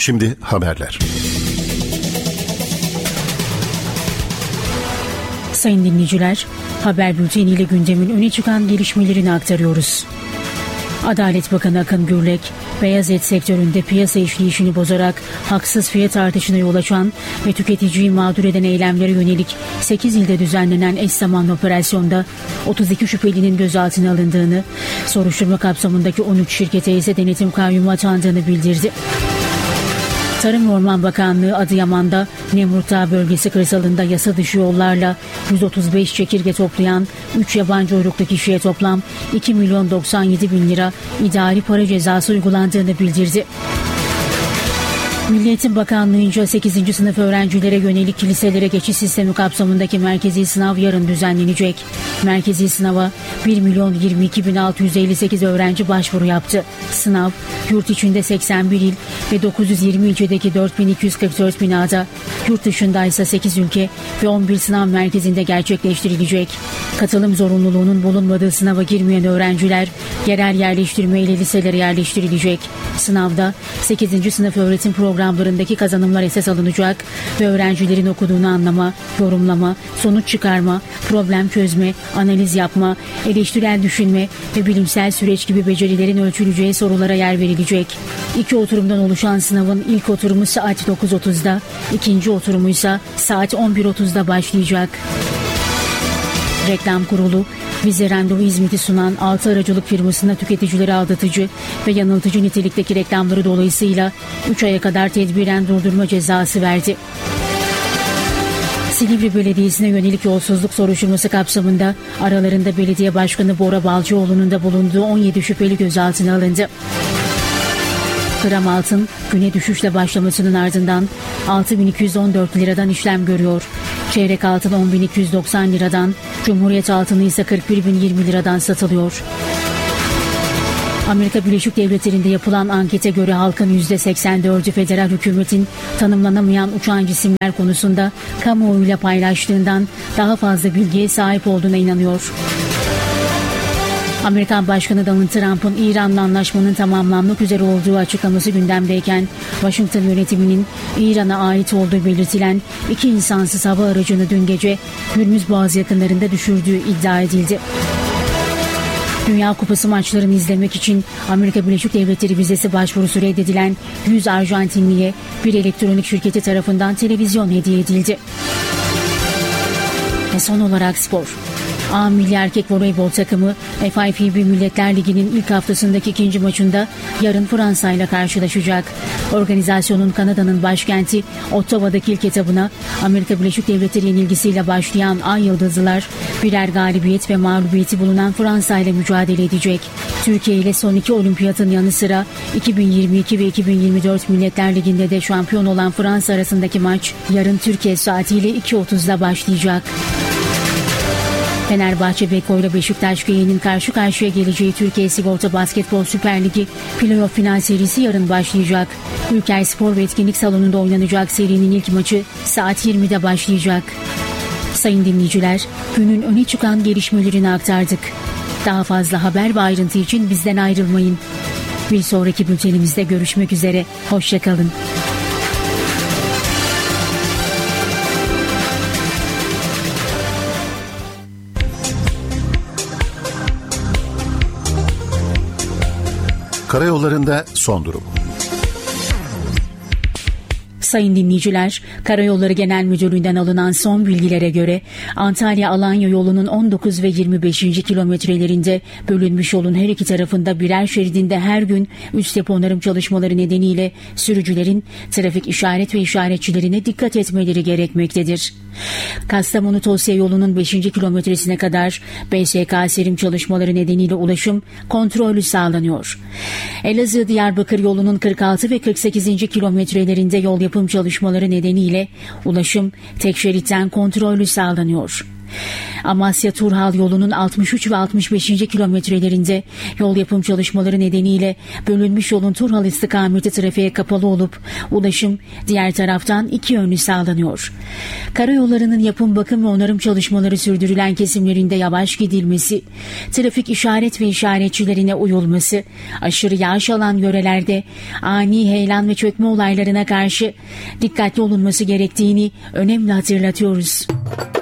Şimdi haberler. Sayın dinleyiciler, haber bülteniyle gündemin öne çıkan gelişmelerini aktarıyoruz. Adalet Bakanı Akın Gürlek, beyaz et sektöründe piyasa işleyişini bozarak haksız fiyat artışına yol açan ve tüketiciyi mağdur eden eylemlere yönelik 8 ilde düzenlenen eş zamanlı operasyonda 32 şüphelinin gözaltına alındığını, soruşturma kapsamındaki 13 şirkete ise denetim kayyumu atandığını bildirdi. Tarım ve Orman Bakanlığı Adıyaman'da Nemrut Dağı bölgesi kırsalında yasa dışı yollarla 135 çekirge toplayan 3 yabancı uyruklu kişiye toplam 2.097.000 lira idari para cezası uygulandığını bildirdi. Milli Eğitim Bakanlığı'nca 8. sınıf öğrencilere yönelik liselere geçiş sistemi kapsamındaki merkezi sınav yarın düzenlenecek. Merkezi sınava 1.022.658 öğrenci başvuru yaptı. Sınav, yurt içinde 81 il ve 920 ilçedeki 4.244 binada, yurt dışında ise 8 ülke ve 11 sınav merkezinde gerçekleştirilecek. Katılım zorunluluğunun bulunmadığı sınava girmeyen öğrenciler yerel yerleştirme ile liselere yerleştirilecek. Sınavda 8. sınıf öğretim programlarındaki kazanımlar esas alınacak ve öğrencilerin okuduğunu anlama, yorumlama, sonuç çıkarma, problem çözme, analiz yapma, eleştirel düşünme ve bilimsel süreç gibi becerilerin ölçüleceği sorulara yer verilecek. 2 oturumdan oluşan sınavın ilk oturumu saat 9.30'da, ikinci oturumu ise saat 11.30'da başlayacak. Reklam Kurulu, vize randevu hizmeti sunan 6 aracılık firmasına tüketicileri aldatıcı ve yanıltıcı nitelikteki reklamları dolayısıyla 3 aya kadar tedbiren durdurma cezası verdi. Silivri Belediyesi'ne yönelik yolsuzluk soruşturması kapsamında aralarında Belediye Başkanı Bora Balcıoğlu'nun da bulunduğu 17 şüpheli gözaltına alındı. Gram altın güne düşüşle başlamasının ardından 6.214 liradan işlem görüyor. Çeyrek altın 10.290 liradan, Cumhuriyet altını ise 41.020 liradan satılıyor. Amerika Birleşik Devletleri'nde yapılan ankete göre halkın %84'ü federal hükümetin tanımlanamayan uçan cisimler konusunda kamuoyuyla paylaştığından daha fazla bilgiye sahip olduğuna inanıyor. Amerikan Başkanı Donald Trump'ın İran'la anlaşmanın tamamlanmak üzere olduğu açıklaması gündemdeyken, Washington yönetiminin İran'a ait olduğu belirtilen 2 insansız hava aracını dün gece Hürmüz Boğazı yakınlarında düşürdüğü iddia edildi. Dünya Kupası maçlarını izlemek için Amerika Birleşik Devletleri vizesi başvurusu reddedilen 100 Arjantinliye bir elektronik şirketi tarafından televizyon hediye edildi. Ve son olarak spor. A Milli Erkek Voleybol takımı FIVB Milletler Ligi'nin ilk haftasındaki ikinci maçında yarın Fransa ile karşılaşacak. Organizasyonun Kanada'nın başkenti Ottawa'daki ilk etabına Amerika Birleşik Devletleri yenilgisiyle başlayan Ay Yıldızlılar birer galibiyet ve mağlubiyeti bulunan Fransa ile mücadele edecek. Türkiye ile son 2 olimpiyatın yanı sıra 2022 ve 2024 Milletler Ligi'nde de şampiyon olan Fransa arasındaki maç yarın Türkiye saatiyle 2.30'da başlayacak. Fenerbahçe Beko ile Beşiktaş G'nin karşı karşıya geleceği Türkiye Sigorta Basketbol Süper Ligi playoff final serisi yarın başlayacak. Ülker Spor ve Etkinlik Salonu'nda oynanacak serinin ilk maçı saat 20'de başlayacak. Sayın dinleyiciler, günün öne çıkan gelişmelerini aktardık. Daha fazla haber ve ayrıntı için bizden ayrılmayın. Bir sonraki bültenimizde görüşmek üzere. Hoşça kalın. Karayollarında son durum. Sayın dinleyiciler, Karayolları Genel Müdürlüğü'nden alınan son bilgilere göre Antalya-Alanya yolunun 19 ve 25. kilometrelerinde bölünmüş yolun her iki tarafında birer şeridinde her gün üst yapı onarım çalışmaları nedeniyle sürücülerin trafik işaret ve işaretçilerine dikkat etmeleri gerekmektedir. Kastamonu-Tosya yolunun 5. kilometresine kadar BSK serim çalışmaları nedeniyle ulaşım kontrollü sağlanıyor. Elazığ-Diyarbakır yolunun 46 ve 48. kilometrelerinde yol yapım çalışmaları nedeniyle ulaşım tek şeritten kontrollü sağlanıyor. Amasya-Turhal yolunun 63 ve 65. kilometrelerinde yol yapım çalışmaları nedeniyle bölünmüş yolun Turhal istikameti trafiğe kapalı olup ulaşım diğer taraftan iki yönlü sağlanıyor. Karayollarının yapım, bakım ve onarım çalışmaları sürdürülen kesimlerinde yavaş gidilmesi, trafik işaret ve işaretçilerine uyulması, aşırı yağış alan yörelerde ani heyelan ve çökme olaylarına karşı dikkatli olunması gerektiğini önemli hatırlatıyoruz.